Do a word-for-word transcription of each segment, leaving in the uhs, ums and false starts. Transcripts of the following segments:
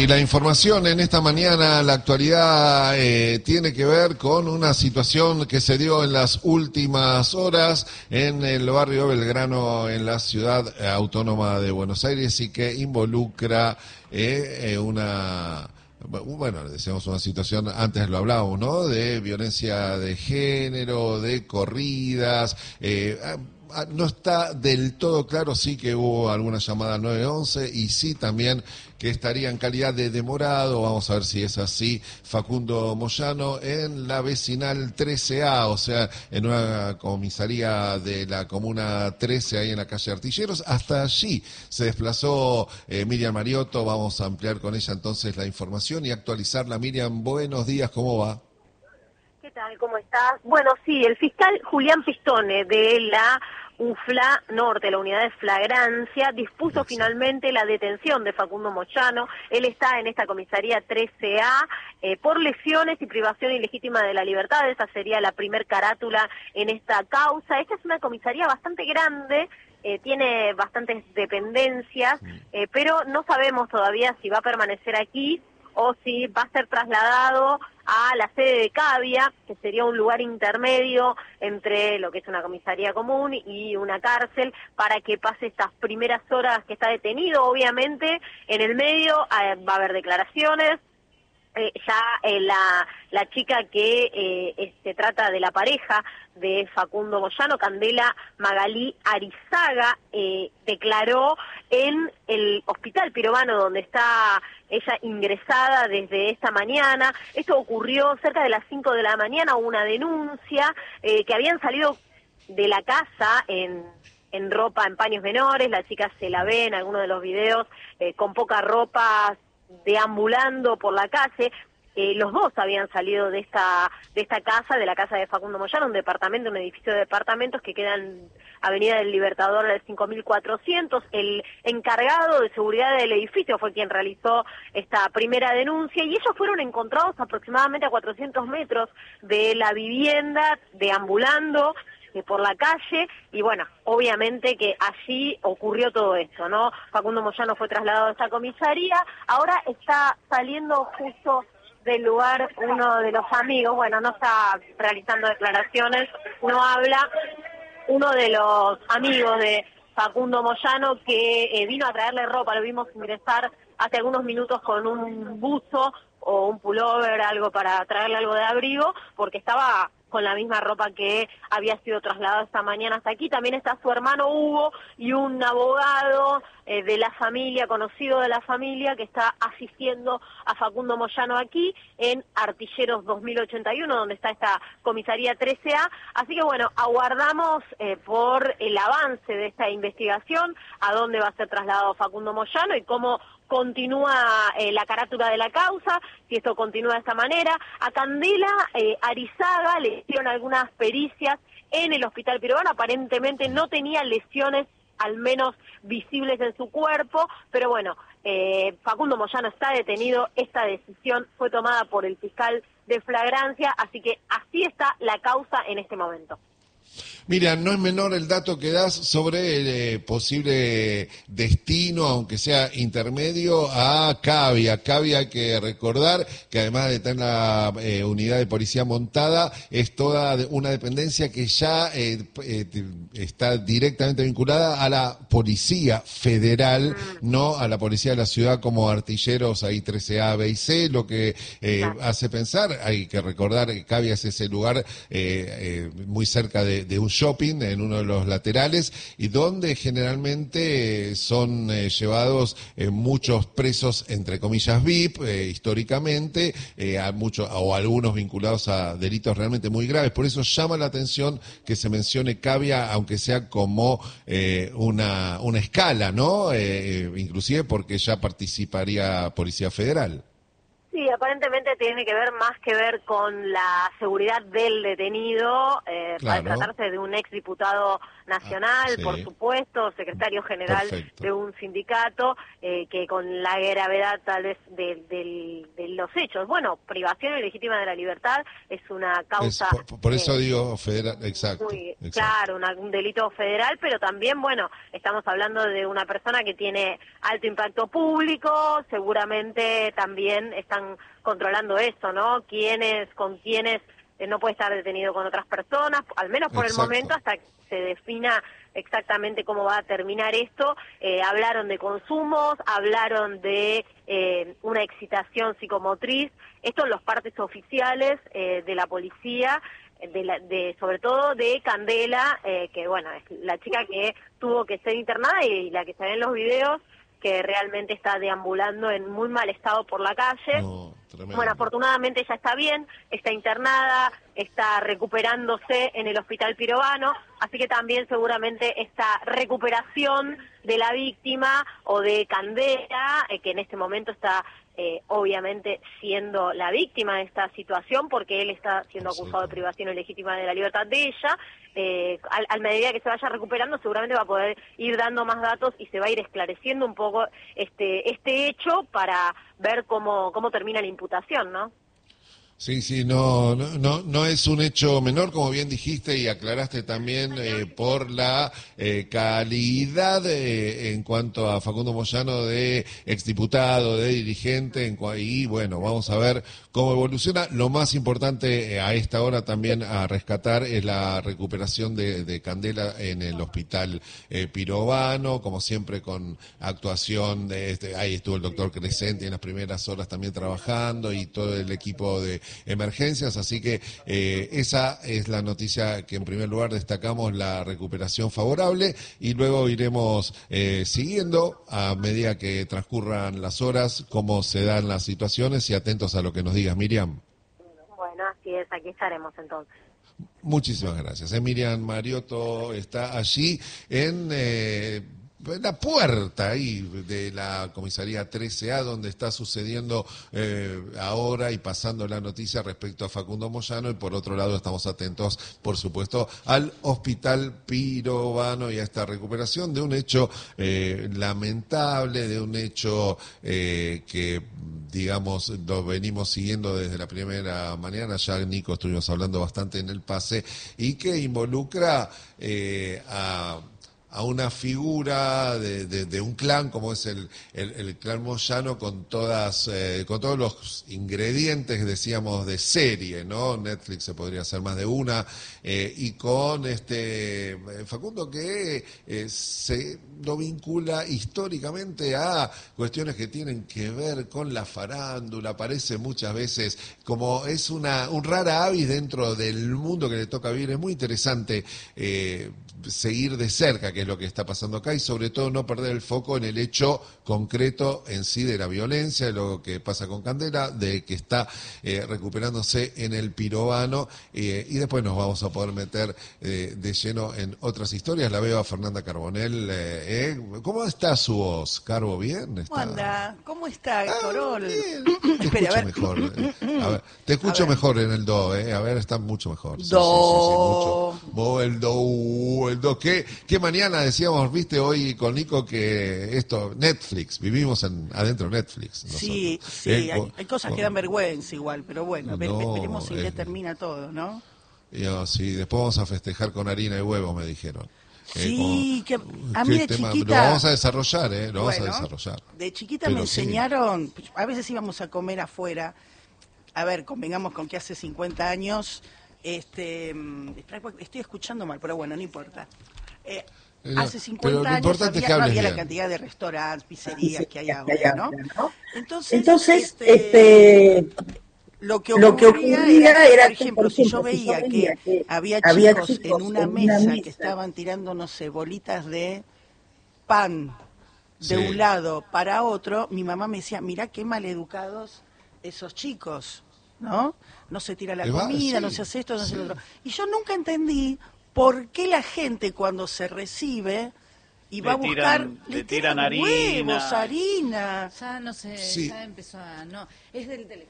Y la información en esta mañana, la actualidad, eh, tiene que ver con una situación que se dio en las últimas horas en el barrio Belgrano, en la ciudad autónoma de Buenos Aires, y que involucra eh, eh, una... Bueno, decíamos una situación, antes lo hablábamos, ¿no?, de violencia de género, de corridas. eh, No está del todo claro, sí que hubo alguna llamada al nueve once y sí también que estaría en calidad de demorado, vamos a ver si es así, Facundo Moyano en la vecinal trece A, o sea, en una comisaría de la comuna trece, ahí en la calle Artilleros. Hasta allí se desplazó eh, Miriam Mariotto. Vamos a ampliar con ella entonces la información y actualizarla. Miriam, buenos días, ¿cómo va? ¿Qué tal? ¿Cómo estás? Bueno, sí, el fiscal Julián Pistone de la U F L A Norte, la unidad de flagrancia, dispuso Gracias. finalmente la detención de Facundo Moyano. Él está en esta comisaría trece A eh, por lesiones y privación ilegítima de la libertad. Esa sería la primer carátula en esta causa. Esta es una comisaría bastante grande, eh, tiene bastantes dependencias, eh, pero no sabemos todavía si va a permanecer aquí o si va a ser trasladado a la sede de Cavia, que sería un lugar intermedio entre lo que es una comisaría común y una cárcel, para que pase estas primeras horas que está detenido. Obviamente, en el medio eh, va a haber declaraciones. Eh, ya eh, la, la chica que eh, se trata de la pareja de Facundo Moyano, Candela Magalí Arizaga, eh, declaró en el hospital Pirovano, donde está ella ingresada desde esta mañana. Esto ocurrió cerca de las cinco de la mañana, hubo una denuncia eh, que habían salido de la casa en... en ropa, en paños menores. La chica se la ve en algunos de los videos eh, con poca ropa, deambulando por la calle. Eh, los dos habían salido de esta de esta casa, de la casa de Facundo Moyano, un departamento, un edificio de departamentos que queda en Avenida del Libertador del cinco mil cuatrocientos. El encargado de seguridad del edificio fue quien realizó esta primera denuncia, y ellos fueron encontrados aproximadamente a cuatrocientos metros de la vivienda, deambulando por la calle. Y bueno, obviamente que allí ocurrió todo esto, ¿no? Facundo Moyano fue trasladado a esta comisaría. Ahora está saliendo justo del lugar uno de los amigos, bueno, no está realizando declaraciones, no habla, uno de los amigos de Facundo Moyano, que eh, vino a traerle ropa. Lo vimos ingresar hace algunos minutos con un buzo o un pullover, algo para traerle algo de abrigo, porque estaba con la misma ropa que había sido trasladado esta mañana hasta aquí. También está su hermano Hugo y un abogado eh, de la familia, conocido de la familia, que está asistiendo a Facundo Moyano aquí en Artilleros dos mil ochenta y uno, donde está esta comisaría trece A. Así que bueno, aguardamos eh, por el avance de esta investigación, a dónde va a ser trasladado Facundo Moyano y cómo continúa eh, la carátula de la causa, si esto continúa de esta manera. A Candela eh, Arizaga le hicieron algunas pericias en el hospital Pirovano. Aparentemente no tenía lesiones, al menos visibles, en su cuerpo, pero bueno, eh, Facundo Moyano está detenido. Esta decisión fue tomada por el fiscal de flagrancia, así que así está la causa en este momento. Mira, no es menor el dato que das sobre el eh, posible destino, aunque sea intermedio, a Cavia. Cavia, hay que recordar que además de tener la eh, unidad de policía montada, es toda una dependencia que ya eh, eh, está directamente vinculada a la Policía Federal, no a la Policía de la Ciudad como Artilleros, ahí trece A, B y C, lo que eh, hace pensar, hay que recordar que Cavia es ese lugar eh, eh, muy cerca de, de un shopping en uno de los laterales, y donde generalmente eh, son eh, llevados eh, muchos presos, entre comillas, V I P, eh, históricamente, eh, a muchos o algunos vinculados a delitos realmente muy graves. Por eso llama la atención que se mencione Cavia, aunque sea como eh, una, una escala, ¿no? Eh, inclusive porque ya participaría Policía Federal. Sí, aparentemente tiene que ver más que ver con la seguridad del detenido, eh, Claro. al tratarse de un exdiputado nacional, ah, sí. por supuesto, secretario general Perfecto. de un sindicato, eh, que con la gravedad tal vez de, de, de los hechos, bueno, privación ilegítima de la libertad es una causa... Es, por, por eso eh, digo federal, exacto, muy exacto. claro, una, un delito federal, pero también, bueno, estamos hablando de una persona que tiene alto impacto público, seguramente también están controlando eso, ¿no? Quiénes, con quiénes eh, no puede estar detenido con otras personas, al menos por Exacto. el momento, hasta que se defina exactamente cómo va a terminar esto. Eh, hablaron de consumos, hablaron de eh, una excitación psicomotriz, esto en los partes oficiales eh, de la policía, de, la, de sobre todo de Candela, eh, que bueno, es la chica que tuvo que ser internada y la que se ve en los videos, que realmente está deambulando en muy mal estado por la calle. No, tremendo. Bueno, afortunadamente ella está bien, está internada, está recuperándose en el hospital Pirovano, así que también seguramente esta recuperación de la víctima o de Candela, eh, que en este momento está eh, obviamente siendo la víctima de esta situación, porque él está siendo acusado de privación ilegítima de la libertad de ella, eh, al, al medida que se vaya recuperando seguramente va a poder ir dando más datos y se va a ir esclareciendo un poco este este hecho para ver cómo cómo termina la imputación, ¿no? Sí, sí, no, no, no, no es un hecho menor, como bien dijiste y aclaraste también, eh, por la eh, calidad eh, en cuanto a Facundo Moyano de exdiputado, de dirigente, en cua- y bueno, vamos a ver cómo evoluciona. Lo más importante eh, a esta hora también a rescatar es la recuperación de, de Candela en el hospital eh, Pirovano, como siempre con actuación de este, ahí estuvo el doctor Crescenti en las primeras horas también trabajando y todo el equipo de emergencias, así que eh, esa es la noticia que en primer lugar destacamos, la recuperación favorable, y luego iremos eh, siguiendo a medida que transcurran las horas cómo se dan las situaciones y atentos a lo que nos digas, Miriam. Bueno, así es, aquí estaremos entonces. Muchísimas gracias. Eh, Miriam Mariotto está allí en eh, la puerta ahí de la comisaría trece A, donde está sucediendo eh, ahora y pasando la noticia respecto a Facundo Moyano, y por otro lado estamos atentos, por supuesto, al hospital Pirovano y a esta recuperación de un hecho eh, lamentable, de un hecho eh, que, digamos, lo venimos siguiendo desde la primera mañana. Ya, Nico, estuvimos hablando bastante en el pase, y que involucra eh, a... a una figura de, de, de un clan como es el, el, el clan Moyano, con todas eh, con todos los ingredientes, decíamos, de serie, ¿no? Netflix se podría hacer más de una, eh, y con este Facundo que eh, se lo vincula históricamente a cuestiones que tienen que ver con la farándula. Aparece muchas veces como es una un rara avis dentro del mundo que le toca vivir. Es muy interesante eh, seguir de cerca qué es lo que está pasando acá, y sobre todo no perder el foco en el hecho concreto en sí de la violencia, de lo que pasa con Candela, de que está eh, recuperándose en el Pirovano, eh, y después nos vamos a poder meter eh, de lleno en otras historias. La veo a Fernanda Carbonell. Eh, eh. ¿Cómo está su voz, Carbo? ¿Bien? ¿Está? ¿Cómo anda? ¿Cómo está, Ah, Corol? bien. Te Espera, escucho a ver. mejor. eh. A ver, te escucho mejor en el do, eh. A ver, está mucho mejor. Sí, Do. sí, sí, sí, mucho. Oh, el do, el do. ¿Qué, qué mañana decíamos, viste, hoy con Nico, que esto, Netflix, vivimos en, adentro de Netflix. Nosotros. Sí, sí, Eh, hay, con- hay cosas con- que dan vergüenza igual, pero bueno, ve- No, veremos en qué eh. termina todo, ¿no? Yo, sí, después vamos a festejar con harina y huevos, me dijeron. Eh, Sí, que como- a mí qué de tema- chiquita... Lo vamos a desarrollar, ¿eh? Lo Bueno, vamos a desarrollar. de chiquita Pero me sí. enseñaron, a veces íbamos a comer afuera, a ver, convengamos con que hace cincuenta años, este, mm, estoy escuchando mal, pero bueno, no importa. Eh, Eh, no, hace pero cincuenta lo años importante es había, que no hables había la bien. cantidad de restaurantes, pizzerías que hay ahora, ¿no? Entonces, Entonces, este, este, lo que lo que ocurría era ocurría que, era por que, ejemplo, por si yo ejemplo, si yo veía veía que que había había chicos en chicos una en una mesa que mesa estaban tirando, no sé, bolitas de pan de Sí. un lado para otro, mi mamá me decía, mirá qué maleducados esos chicos, ¿no? No se tira la Eh, va, comida, sí, no se hace esto, no se sí. hace lo otro. Y yo nunca entendí por qué la gente cuando se recibe y va Le a buscar, tiran- le tiran huevos, harina. harina. Ya no sé, Sí. ya empezó a... No, es del teléfono.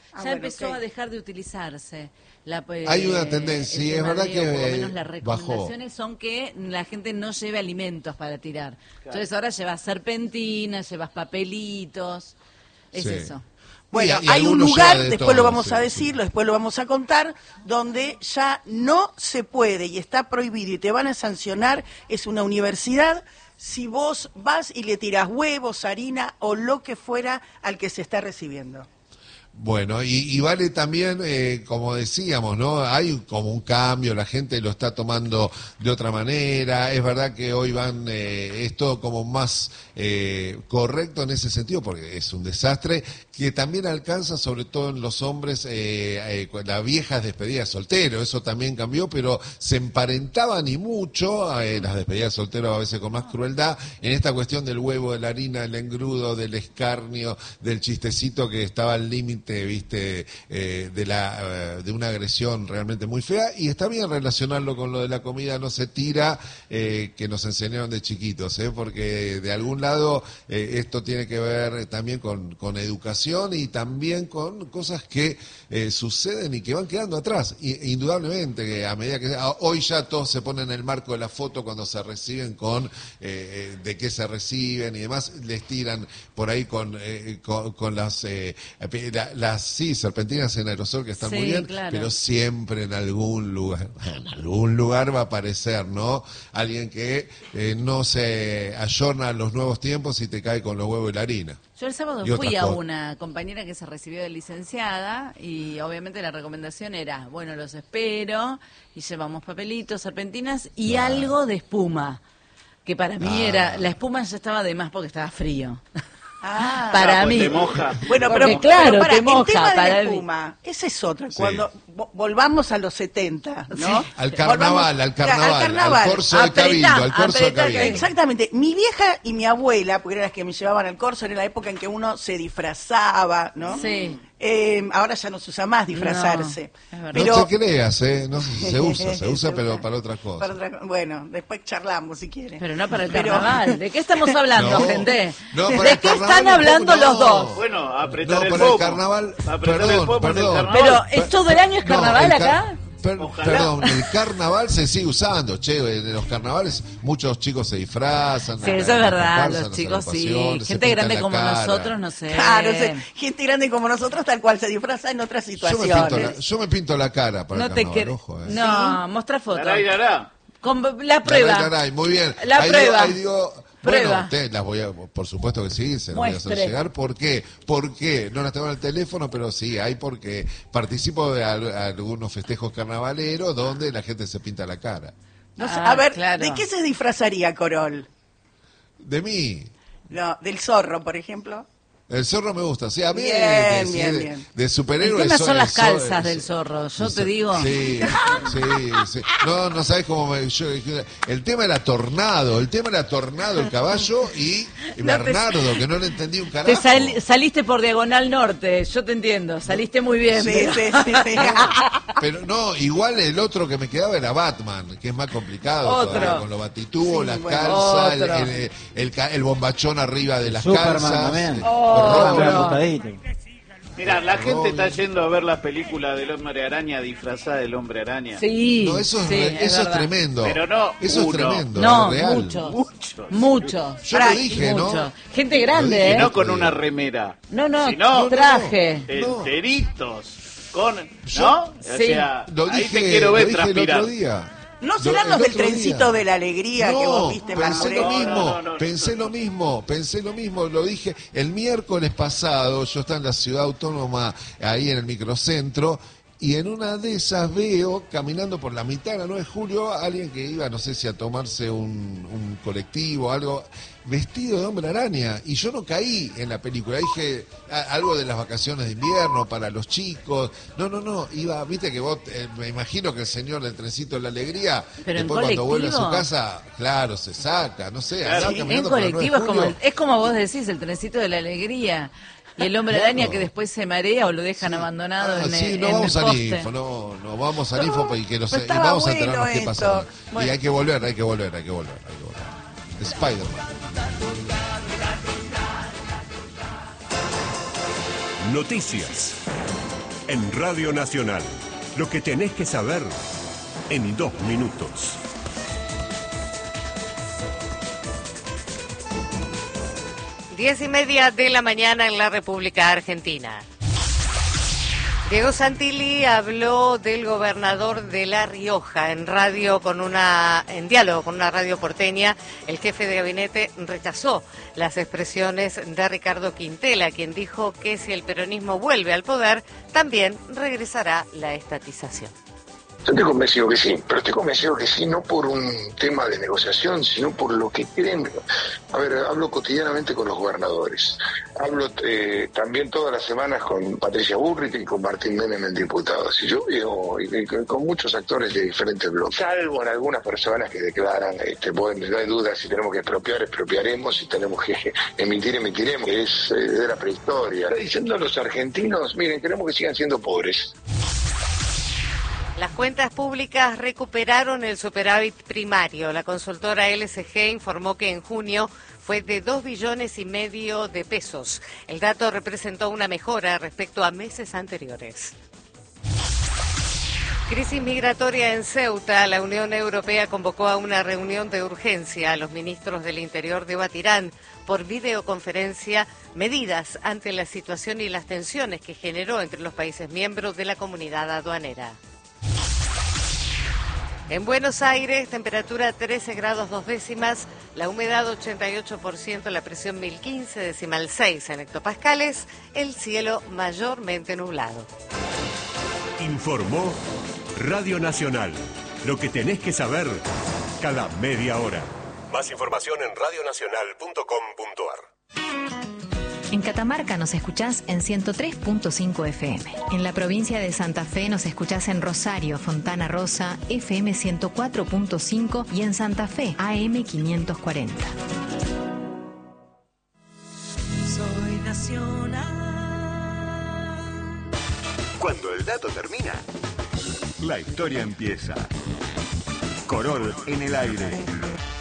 Ah, ya bueno, empezó ok. a dejar de utilizarse. La, eh, Hay una tendencia, el sí, es tema verdad de- que, o por lo eh, menos las bajó. recomendaciones son que la gente no lleve alimentos para tirar. Entonces ahora llevas serpentinas, llevas papelitos, es Sí. eso. Bueno, Y- y hay un algunos lugar, llevan de después lo todo, vamos sí, a sí. decirlo, después lo vamos a contar, donde ya no se puede y está prohibido y te van a sancionar, es una universidad, si vos vas y le tirás huevos, harina o lo que fuera al que se está recibiendo. Bueno, y, y vale también, eh, como decíamos, ¿no? Hay como un cambio, la gente lo está tomando de otra manera. Es verdad que hoy van, eh, es todo como más eh, correcto en ese sentido, porque es un desastre, que también alcanza, sobre todo en los hombres, eh, eh, las viejas despedidas solteros. Eso también cambió, pero se emparentaban y mucho, eh, las despedidas solteros a veces con más crueldad, en esta cuestión del huevo, de la harina, del engrudo, del escarnio, del chistecito que estaba al límite, viste, eh, de la eh, de una agresión realmente muy fea, y está bien relacionarlo con lo de la comida no se tira, eh, que nos enseñaron de chiquitos, ¿eh? Porque de algún lado eh, esto tiene que ver también con, con educación y también con cosas que eh, suceden y que van quedando atrás. Y, indudablemente que a medida que a- hoy ya todos se ponen en el marco de la foto cuando se reciben con eh, eh, de qué se reciben y demás, les tiran por ahí con eh, con, con las eh, la- las sí serpentinas en aerosol que están Sí, muy bien, claro. pero siempre en algún lugar en algún lugar va a aparecer, ¿no? Alguien que eh, no se ayorna a los nuevos tiempos y te cae con los huevos y la harina. Yo el sábado Y otras fui a cosas. una compañera que se recibió de licenciada y obviamente la recomendación era, bueno, los espero y llevamos papelitos, serpentinas y Claro. algo de espuma, que para mí Ah. era, la espuma ya estaba de más porque estaba frío. Ah, para Ah, pues mí. te moja. Bueno, Porque, pero claro, pero pará, te moja, el tema de para la mí. espuma, ese es otro. Sí. Cuando vo- volvamos a los setenta, ¿no? Sí. Al carnaval, Volvamos- al carnaval, al carnaval. corso de Apretá, Cabildo, al corso de apretá, Cabildo. Exactamente. Mi vieja y mi abuela, porque eran las que me llevaban al corso, era la época en que uno se disfrazaba, ¿no? Sí. Eh, ahora ya no se usa más disfrazarse. No, es verdad. pero No te creas, ¿eh? No, se usa, se usa, pero para otras Para cosas. otra- bueno, después charlamos si quieren. Pero no para el Pero- carnaval. ¿De qué estamos hablando, No, gente? no, para ¿De el qué carnaval están un poco hablando no. los dos? Bueno, apretar No, el para el pomo. carnaval, Apretar perdón, el pomo en el perdón. carnaval. Pero, ¿es todo el año es No, carnaval el car- acá? per- Ojalá. perdón, el carnaval se sigue usando, che, en los carnavales muchos chicos se disfrazan. Sí, la- eso es la verdad, comparsa, los las chicos sí. agrupaciones, se Gente pintan grande la como cara. nosotros, no sé. Claro, se- gente grande como nosotros, tal cual se disfraza en otras Yo me, situaciones. pinto la, yo me pinto la cara para No el te carnaval, quiero. ojo, eh. No, mostra foto. Dará y dará. Con la prueba. Laray, laray, muy bien. La Ahí prueba. digo- ahí digo, Prueba. bueno, te las voy a, por supuesto que sí, se las voy a Muestre. hacer llegar. ¿Por qué? ¿Por qué? No las tengo en el teléfono, pero sí, hay porque participo de al- algunos festejos carnavaleros donde la gente se pinta la cara. No sé, Ah, a ver, claro. ¿de qué se disfrazaría Corol? De mí. No, del zorro, por ejemplo. El zorro me gusta, sí, a mí Bien, de, de- bien, de- bien. de El superhéroes. tema soy- son las soy- calzas soy- del zorro, yo soy- te digo. Sí, sí, sí. No, no sabes cómo me. Yo, el tema era tornado, el tema era tornado, el caballo y No te- Bernardo, que no le entendí un Te carajo. sal- saliste por Diagonal Norte, yo te entiendo, saliste muy bien. Sí, pero- sí, sí, sí. Pero no, igual el otro que me quedaba era Batman, que es más complicado. Otro. todavía, con los batitubos, Sí, las bueno. calzas, el, Otro. el, el ca- el bombachón arriba de las Superman calzas. también. Oh, Robin. no. Mira, la gente Robin. está yendo a ver la película del Hombre Araña disfrazada del Hombre Araña. Sí, No, eso es, sí, re- eso es verdad. tremendo. Pero no eso uno. es tremendo. No, es real. muchos. Muchos. Muchos. Yo lo dije, ¿no? Mucho. Gente Lo grande, dije, ¿eh? Y no con Sí. una remera. No, no, sino traje. enteritos. Con, Yo- ¿no? O Sí. sea, Lo ahí dije, te quiero lo ver dije el transpirar. otro día. ¿No Lo- serán el los del otro trencito día. de la alegría que vos viste, pensé lo Marmuré? mismo, No, no, no, no. pensé lo mismo, pensé lo mismo, lo dije el miércoles pasado, yo estaba en la ciudad autónoma, ahí en el microcentro, y en una de esas veo, caminando por la mitad de la nueve de julio, alguien que iba, no sé si a tomarse un, un colectivo, algo, vestido de hombre araña, y yo no caí en la película, dije a- algo de las vacaciones de invierno para los chicos, no, no, no, iba, viste que vos, eh, me imagino que el señor del trencito de la alegría, Pero en después cuando vuelve a su colectivo. casa, claro, se saca, no sé, Claro. andaba Sí, En caminando por la nueve colectivo de es como, julio. es como vos decís, el trencito de la alegría. Y el hombre Claro. araña que después se marea o lo dejan Sí. abandonado Ah, en, sí, el- no en vamos el al poste. info, no, no vamos al No, info y que nos, pero y estaba vamos a bueno enterarnos qué esto. pasa. Bueno. Y hay que volver, hay que volver, hay que volver, hay que volver. Spider-Man. Noticias. en Radio Nacional. Lo que tenés que saber en dos minutos. Diez y media de la mañana en la República Argentina. Diego Santilli habló del gobernador de La Rioja en radio con una en diálogo con una radio porteña. El jefe de gabinete rechazó las expresiones de Ricardo Quintela, quien dijo que si el peronismo vuelve al poder, también regresará la estatización. Yo estoy convencido que sí, pero estoy convencido que sí, no por un tema de negociación, sino por lo que creen. A ver, hablo cotidianamente con los gobernadores. Hablo eh, también todas las semanas con Patricia Bullrich y con Martín Menem en diputados. Y yo veo y, y, con muchos actores de diferentes bloques. Salvo en algunas personas que declaran, este, bueno, no hay duda, si tenemos que expropiar, expropiaremos, si tenemos que emitir, emitiremos. Es eh, de la prehistoria. Está diciendo a los argentinos, miren, queremos que sigan siendo pobres. Las cuentas públicas recuperaron el superávit primario. La consultora L S G informó que en junio fue de dos billones y medio de pesos. El dato representó una mejora respecto a meses anteriores. Crisis migratoria en Ceuta. La Unión Europea convocó a una reunión de urgencia. Los ministros del Interior debatirán por videoconferencia medidas ante la situación y las tensiones que generó entre los países miembros de la comunidad aduanera. En Buenos Aires, temperatura trece grados dos décimas, la humedad ochenta y ocho por ciento, la presión mil quince decimal seis en hectopascales, el cielo mayormente nublado. Informó Radio Nacional. Lo que tenés que saber cada media hora. Más información en radio nacional punto com punto ar. En Catamarca nos escuchás en ciento tres punto cinco F M. En la provincia de Santa Fe nos escuchás en Rosario, Fontana Rosa, F M ciento cuatro punto cinco y en Santa Fe, A M quinientos cuarenta. Soy nacional. Cuando el dato termina, la historia empieza. Corol en el aire.